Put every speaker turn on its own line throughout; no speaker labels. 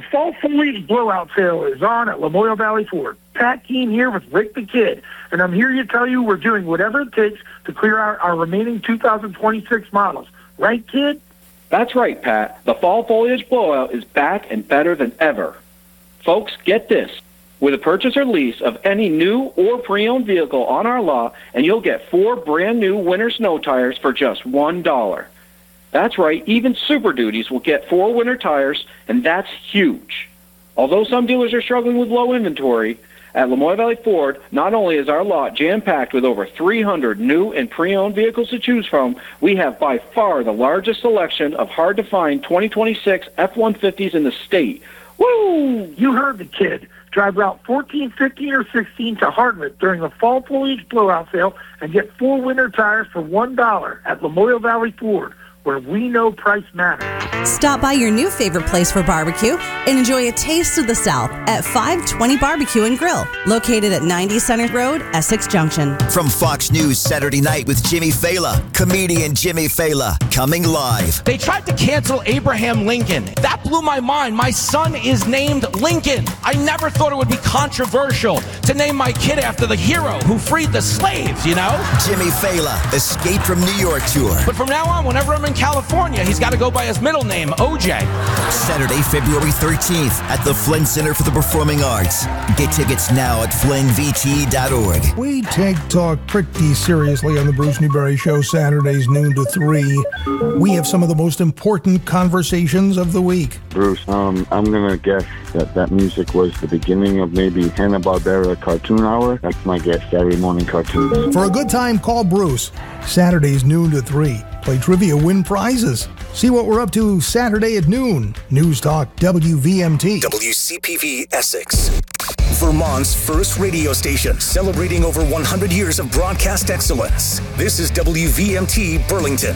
fall foliage blowout sale is on at Lamoille Valley Ford. Pat Keene here with Rick the Kid, and I'm here to tell you we're doing whatever it takes to clear out our remaining 2026 models. Right, Kid?
That's right, Pat. The fall foliage blowout is back and better than ever. Folks, get this. With a purchase or lease of any new or pre-owned vehicle on our lot, and you'll get 4 brand new winter snow tires for just $1. That's right, even Super Duties will get 4 winter tires, and that's huge. Although some dealers are struggling with low inventory, at Lamoille Valley Ford, not only is our lot jam-packed with over 300 new and pre-owned vehicles to choose from, we have by far the largest selection of hard-to-find 2026 F-150s in the state. Woo!
You heard the Kid. Drive Route 14, 15, or 16 to Hartmut during the fall foliage blowout sale and get 4 winter tires for $1 at Lamoille Valley Ford, where we know price matters.
Stop by your new favorite place for barbecue and enjoy a taste of the South at 520 Barbecue and Grill, located at 90 Center Road, Essex Junction.
From Fox News Saturday Night with Jimmy Fallon, comedian Jimmy Fallon, coming live.
They tried to cancel Abraham Lincoln. That blew my mind. My son is named Lincoln. I never thought it would be controversial to name my kid after the hero who freed the slaves, you know?
Jimmy Fallon, Escape from New York tour.
But from now on, whenever I'm in California, he's got to go by his middle name, OJ.
Saturday, February 13th at the Flynn Center for the Performing Arts. Get tickets now at flynnvt.org.
We take talk pretty seriously on the Bruce Newberry Show, Saturdays noon to 3. We have some of the most important conversations of the week.
Bruce, I'm going to guess that music was the beginning of maybe Hanna-Barbera Cartoon Hour. That's my guess, Saturday morning cartoons.
For a good time, call Bruce. Saturdays noon to 3. Play trivia, win prizes. See what we're up to Saturday at noon. News Talk WVMT.
WCPV Essex. Vermont's first radio station, celebrating over 100 years of broadcast excellence. This is WVMT Burlington.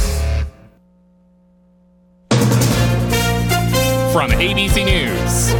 From ABC News,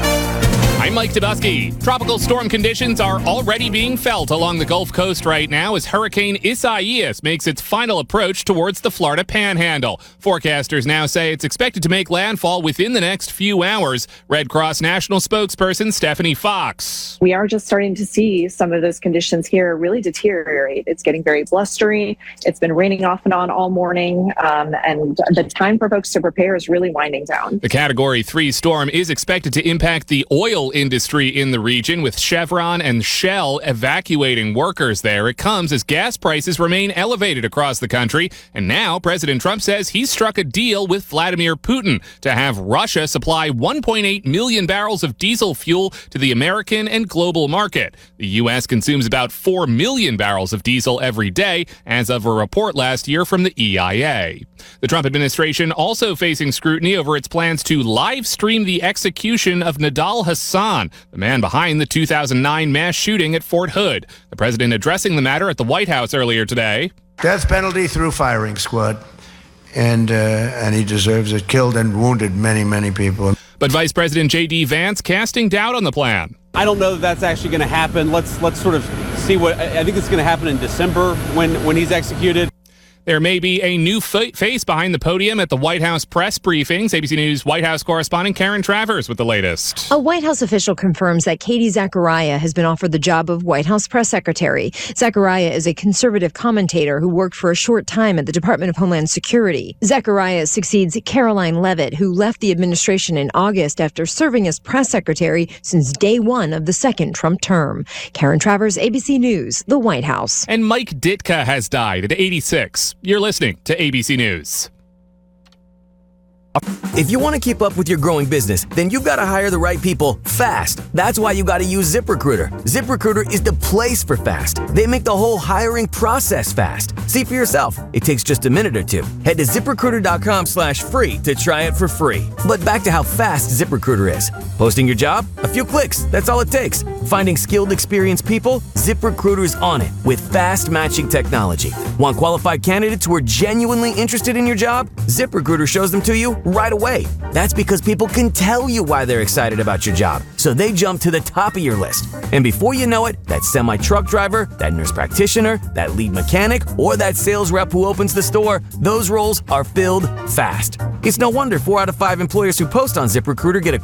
I'm Mike Dubusky. Tropical storm conditions are already being felt along the Gulf Coast right now as Hurricane Isaias makes its final approach towards the Florida Panhandle. Forecasters now say it's expected to make landfall within the next few hours. Red Cross National spokesperson Stephanie Fox.
We are just starting to see some of those conditions here really deteriorate. It's getting very blustery. It's been raining off and on all morning, and the time for folks to prepare is really winding down.
The Category 3 storm is expected to impact the oil industry in the region, with Chevron and Shell evacuating workers there. It comes as gas prices remain elevated across the country, and now President Trump says he's struck a deal with Vladimir Putin to have Russia supply 1.8 million barrels of diesel fuel to the American and global market. The U.S. consumes about 4 million barrels of diesel every day, as of a report last year from the EIA. The Trump administration also facing scrutiny over its plans to live stream the execution of Nidal Hasan, the man behind the 2009 mass shooting at Fort Hood. The president addressing the matter at the White House earlier today.
Death penalty through firing squad, and he deserves it. Killed and wounded many, many people.
But Vice President J.D. Vance casting doubt on the plan.
I don't know that that's actually going to happen. Let's sort of see what I think it's going to happen in December when he's executed.
There may be a new face behind the podium at the White House press briefings. ABC News White House correspondent Karen Travers with the latest.
A White House official confirms that Katie Zachariah has been offered the job of White House press secretary. Zachariah is a conservative commentator who worked for a short time at the Department of Homeland Security. Zachariah succeeds Caroline Leavitt, who left the administration in August after serving as press secretary since day one of the second Trump term. Karen Travers, ABC News, the White House.
And Mike Ditka has died at 86. You're listening to ABC News.
If you want to keep up with your growing business, then you've got to hire the right people fast. That's why you got to use ZipRecruiter. ZipRecruiter is the place for fast. They make the whole hiring process fast. See for yourself. It takes just a minute or two. Head to ZipRecruiter.com/free to try it for free. But back to how fast ZipRecruiter is. Posting your job? A few clicks. That's all it takes. Finding skilled, experienced people? ZipRecruiter's on it with fast matching technology. Want qualified candidates who are genuinely interested in your job? ZipRecruiter shows them to you right away. That's because people can tell you why they're excited about your job, so they jump to the top of your list. And before you know it, that semi-truck driver, that nurse practitioner, that lead mechanic, or that sales rep who opens the store, those roles are filled fast. It's no wonder 4 out of 5 employers who post on ZipRecruiter get a